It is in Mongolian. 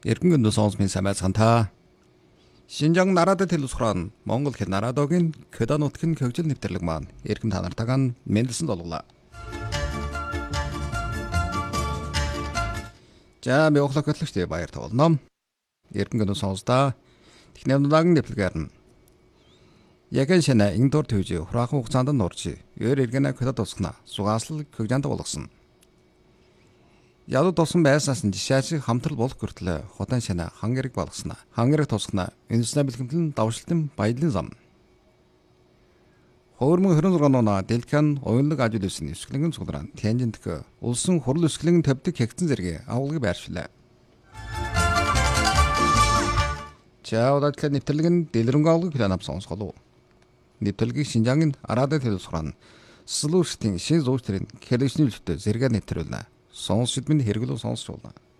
Эргэн сонсмын самайцхан та. Шинжаан нарадад хэлсхран Монгол хэл нарадогийн Кёда нутгийн хөгжил нэвтрэлэг маань эргэн та нартайгаа мэндэлсэн долголаа. За би оглох хөтлөгчтэй баяр тавуулна. Эргэн сонстаа техникийн нэвтрэлгээр нь яг шинэ индор төвжи хураахан хугацаанд нурж өөр эргэнэ Кёда тусгана сугааслал хөгжаанд болгосон. Ядуу тосон байснаас нь жишээч хамтрал болох хүртэл хотын шинэ хан гэрэг болгосноо. Хан гэрэг тусгана институт бэлгэмтлэн давшилтын баялын зам. Хөрмөн 26 оноо Дэлгэн уянлаг ажил үйлсний өсгөлэн цуглараа Тянжинтг улсын хурал өсгөлэн тавьдаг хягцсан зэрэг агуулгыг байршилаа. Чаудад хэн нэвтрэлгэн дэлгэрэнг агуулгыг планап сонсголоо. Нэвтрэлгийг Шинжаангийн арадад хэлсхран слуштын шин зүүртэрийн хэлэгчний үлдээ зэрэг нэвтрүүлнэ. Сонсогчд минь хэрэглүү сонсч болно.